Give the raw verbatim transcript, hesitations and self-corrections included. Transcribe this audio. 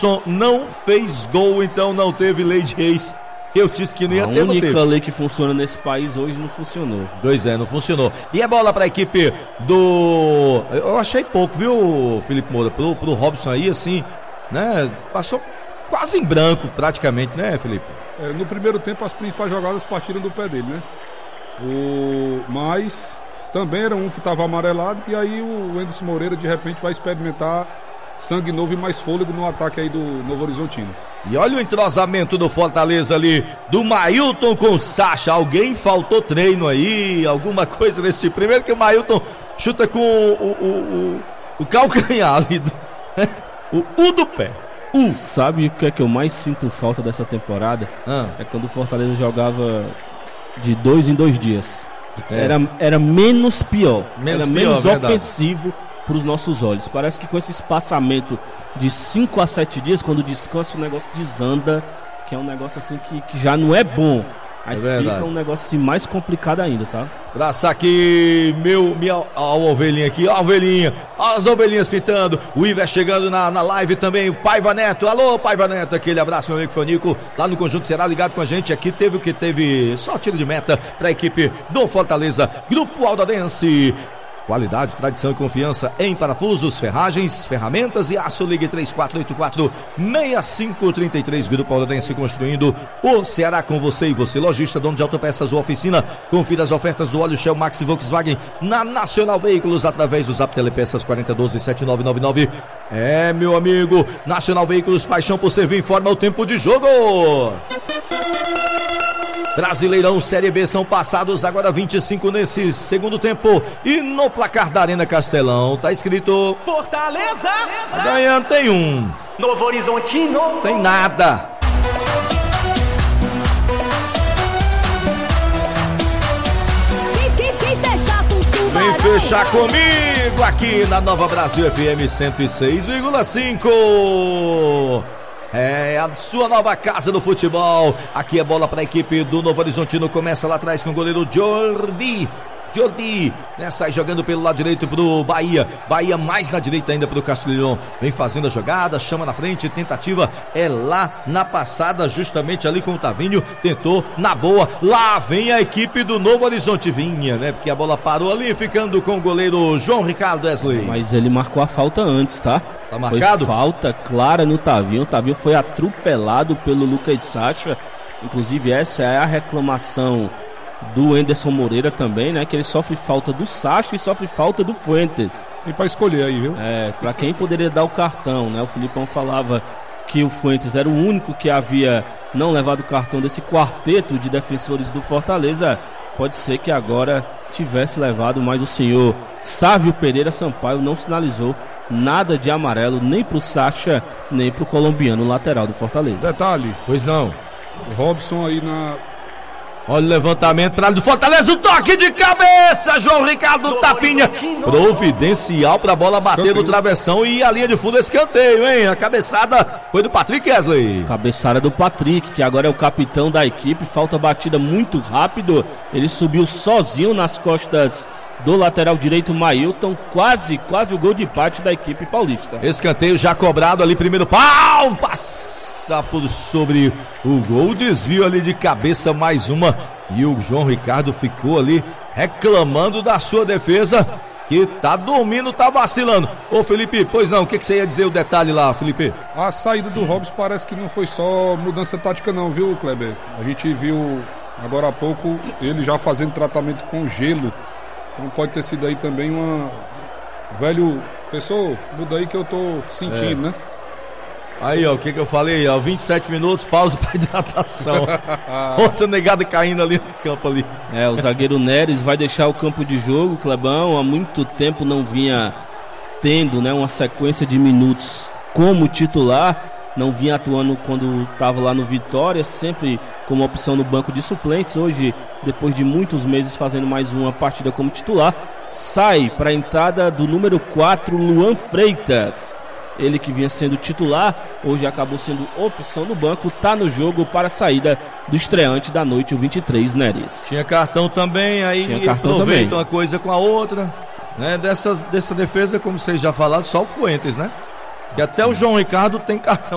não fez gol, então não teve lei de ex. Eu disse que não ia a ter, não teve. A única lei que funciona nesse país hoje não funcionou. Pois é, não funcionou. E a bola para a equipe do... Eu achei pouco, viu, Felipe Moura? Pro, pro Robson aí, assim, né? Passou quase em branco, praticamente, né, Felipe? É, no primeiro tempo, as principais jogadas partiram do pé dele, né? O... Mas também era um que estava amarelado. E aí o Wenderson Moreira, de repente, vai experimentar sangue novo e mais fôlego no ataque aí do Novo Horizontino. E olha o entrosamento do Fortaleza ali, do Mailton com o Sacha. Alguém faltou treino aí, alguma coisa nesse tipo. Primeiro que o Mailton chuta com o, o, o, o calcanhar ali, do, o U do pé. U. Sabe o que é que eu mais sinto falta dessa temporada? Ah. É quando o Fortaleza jogava de dois em dois dias. É. Era, era menos pior, menos era pior, menos verdade. ofensivo para os nossos olhos. Parece que com esse espaçamento de cinco a sete dias, quando descansa, o negócio desanda, que é um negócio assim que, que já não é bom. Aí é fica um negócio assim mais complicado ainda, sabe? Abraço aqui, meu, minha, ó, a ovelhinha aqui, ó a ovelhinha, ó as ovelhinhas pitando, o Iver chegando na, na live também, o Paiva Neto, alô Paiva Neto, aquele abraço meu amigo Fanico, lá no Conjunto Ceará, ligado com a gente, aqui teve o que teve, só tiro de meta para a equipe do Fortaleza, Grupo Aldadense. Qualidade, tradição e confiança em parafusos, ferragens, ferramentas e aço. Ligue três quatro oito quatro, seis cinco três três. Grupo Aldadense construindo o Ceará com você e você. Lojista, dono de autopeças ou oficina. Confira as ofertas do óleo Shell Max e Volkswagen na Nacional Veículos através do Zap Telepeças quatro um dois sete nove nove nove. É, meu amigo, Nacional Veículos, paixão por servir, informa o tempo de jogo. Brasileirão Série B são passados agora vinte e cinco nesse segundo tempo e no placar da Arena Castelão tá escrito Fortaleza, ganhando tem um, Novo Horizontino tem nada. Quem, quem fechar com tubarão, vem fechar comigo aqui na Nova Brasil F M cento e seis vírgula cinco. É a sua nova casa do futebol. Aqui é bola para a equipe do Novo Horizontino. Começa lá atrás com o goleiro Jordi. Jordi, né, sai jogando pelo lado direito pro Bahia. Bahia mais na direita ainda pro Castilhão. Vem fazendo a jogada, chama na frente, tentativa é lá na passada, justamente ali com o Tavinho. Tentou na boa. Lá vem a equipe do Novo Horizonte. Vinha, né? Porque a bola parou ali, ficando com o goleiro João Ricardo Wesley. Mas ele marcou a falta antes, tá? Tá marcado? Foi falta clara no Tavinho. O Tavinho foi atropelado pelo Lucas Sacha. Inclusive essa é a reclamação do Wenderson Moreira também, né? Que ele sofre falta do Sacha e sofre falta do Fuentes. Tem pra escolher aí, viu? É, pra quem poderia dar o cartão, né? O Filipão falava que o Fuentes era o único que havia não levado o cartão desse quarteto de defensores do Fortaleza. Pode ser que agora tivesse levado, mas o senhor Sávio Pereira Sampaio não sinalizou nada de amarelo nem pro Sacha, nem pro colombiano lateral do Fortaleza. Detalhe, pois não. O Robson aí na... Olha o levantamento para do Fortaleza, o toque de cabeça, João Ricardo Tapinha, providencial para a bola bater escanteio no travessão e a linha de fundo escanteio, hein? A cabeçada foi do Patrick Wesley. Cabeçada do Patrick, que agora é o capitão da equipe, falta batida muito rápido, ele subiu sozinho nas costas do lateral direito Mailton, quase, quase o gol de empate da equipe paulista. Escanteio já cobrado ali, primeiro pau, passa por sobre o gol, desvio ali de cabeça, mais uma, e o João Ricardo ficou ali reclamando da sua defesa, que tá dormindo, tá vacilando. Ô Felipe, pois não, o que, que você ia dizer o detalhe lá, Felipe? A saída do Robson parece que não foi só mudança tática não, viu, Kleber? A gente viu agora há pouco ele já fazendo tratamento com gelo. Então pode ter sido aí também uma... Velho, professor, muda aí que eu tô sentindo, é. né? Aí, ó, o que que eu falei? Ó, vinte e sete minutos, pausa para hidratação. Outra negada caindo ali no campo ali. É, o zagueiro Neres vai deixar o campo de jogo, Clebão. Há muito tempo não vinha tendo, né, uma sequência de minutos como titular. Não vinha atuando quando estava lá no Vitória, sempre como opção no banco de suplentes. Hoje, depois de muitos meses fazendo mais uma partida como titular, sai para a entrada do número quatro, Luan Freitas. Ele que vinha sendo titular, hoje acabou sendo opção no banco, tá no jogo para a saída do estreante da noite, o vinte e três, Neres. Tinha cartão também, aí Tinha cartão aproveita também. Uma coisa com a outra, né? Dessas, dessa defesa, como vocês já falaram, só o Fuentes, né? Que até o João Ricardo tem cartão.